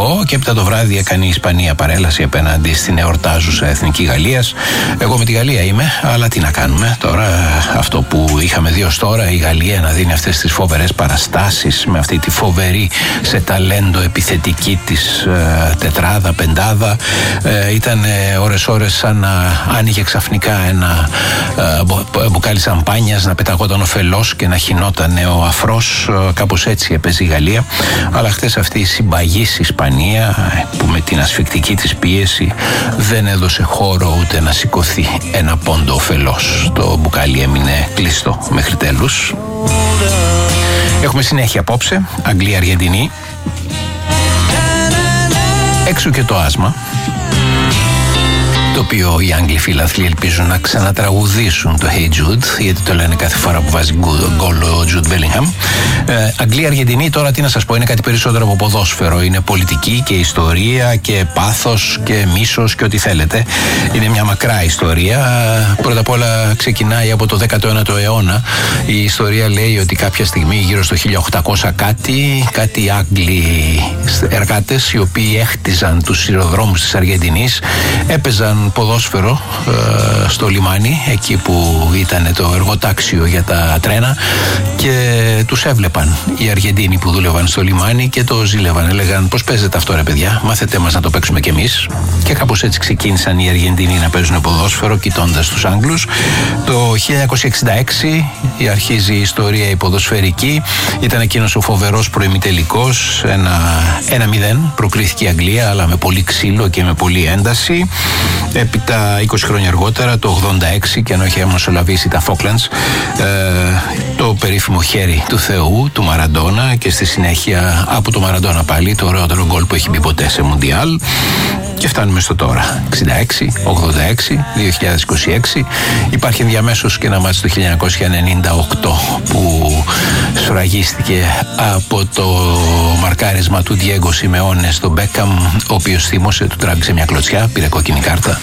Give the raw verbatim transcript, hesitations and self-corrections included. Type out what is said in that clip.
εκπληκτικό. Και έπειτα το βράδυ έκανε η Ισπανία παρέλαση απέναντι στην εορτάζουσα Εθνική Γαλλίας. Εγώ με τη Γαλλία είμαι, αλλά τι να κάνουμε τώρα. Αυτό που είχαμε δει ως τώρα, η Γαλλία να δίνει αυτές τις φοβερές παραστάσεις με αυτή τη φοβερή σε ταλέντο επιθετική της ε, τετράδα, πεντάδα. Ε, ήταν ε, ώρες-ώρες σαν να άνοιγε ξαφνικά ένα ε, μπουκάλι σαμπάνιας, να πεταγόταν ο φελός και να χινόταν ο αφρός. Ε, κάπως έτσι έπαιζε η Γαλλία. Αλλά χθες αυτή η συμπαγής Ισπανία, που με την ασφικτική της πίεση δεν έδωσε χώρο ούτε να σηκωθεί ένα πόντο ο φελός. Το μπουκάλι έμεινε κλειστό μέχρι τέλους. Έχουμε συνέχεια απόψε, Αγγλία-Αργεντινή. Έξω και το άσμα, το οποίο οι Άγγλοι φίλαθλοι ελπίζουν να ξανατραγουδήσουν το Hey Jude, γιατί το λένε κάθε φορά που βάζει γκολ ο Jude Bellingham. Ε, Αγγλία-Αργεντινή, τώρα τι να σας πω, είναι κάτι περισσότερο από ποδόσφαιρο. Είναι πολιτική και ιστορία και πάθος και μίσος και ό,τι θέλετε. Είναι μια μακρά ιστορία. Πρώτα απ' όλα ξεκινάει από το δέκατο ένατο αιώνα. Η ιστορία λέει ότι κάποια στιγμή γύρω στο χίλια οκτακόσια κάτι, κάτι Άγγλοι εργάτες, οι οποίοι έχτιζαν τους σιδηροδρόμους της Αργεντινής, έπαιζαν ποδόσφαιρο ε, στο λιμάνι, εκεί που ήταν το εργοτάξιο για τα τρένα, και τους έβλεπαν οι Αργεντίνοι που δούλευαν στο λιμάνι και το ζήλευαν. Έλεγαν, πώς παίζετε αυτό ρε παιδιά, μάθετε μας να το παίξουμε κι εμείς. Και κάπως έτσι ξεκίνησαν οι Αργεντίνοι να παίζουν ποδόσφαιρο κοιτώντας τους Άγγλους. Το χίλια εννιακόσια εξήντα έξι αρχίζει η ιστορία η ποδοσφαιρική. Ήταν εκείνος ο φοβερός προημιτελικός, ένα, ένα μηδέν προκρίθηκε η Αγγλία, αλλά με πολύ ξύλο και με πολύ ένταση. Έπειτα είκοσι χρόνια αργότερα, το ογδόντα έξι, και ενώ είχε μεσολαβήσει τα Falklands, ε, το περίφημο χέρι του Θεού, του Μαραντόνα, και στη συνέχεια από το Μαραντόνα πάλι το ωραιότερο γκολ που έχει μπει ποτέ σε Μουντιάλ. Και φτάνουμε στο τώρα, εξήντα έξι, ογδόντα έξι, δύο χιλιάδες είκοσι έξι. Υπάρχει ενδιαμέσως και ένα μάτι το χίλια εννιακόσια ενενήντα οκτώ που σφραγίστηκε από το μαρκάρισμα του Διέγκο Σιμεώνε στον Μπέκαμ, ο οποίος θύμωσε, του τράβηξε μια κλωτσιά, πήρε κόκκινη κάρτα.